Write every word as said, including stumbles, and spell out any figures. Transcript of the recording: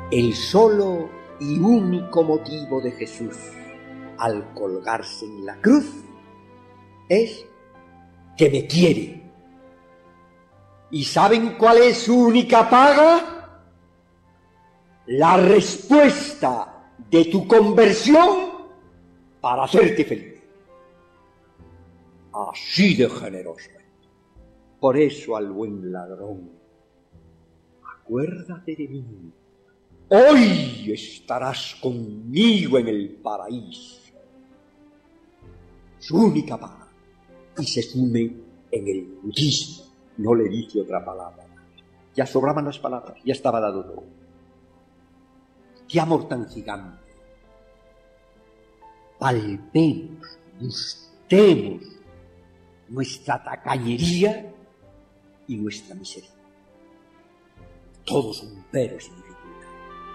El solo y único motivo de Jesús al colgarse en la cruz es que me quiere. ¿Y saben cuál es su única paga? La respuesta de tu conversión para hacerte feliz. Así de generoso. Por eso al buen ladrón, acuérdate de mí. Hoy estarás conmigo en el paraíso. Su única paga. Y se sume en el budismo. No le dice otra palabra. Ya sobraban las palabras, ya estaba dado todo. Qué amor tan gigante. Palpemos, gustemos nuestra tacañería y nuestra miseria. Todos son peros significativos.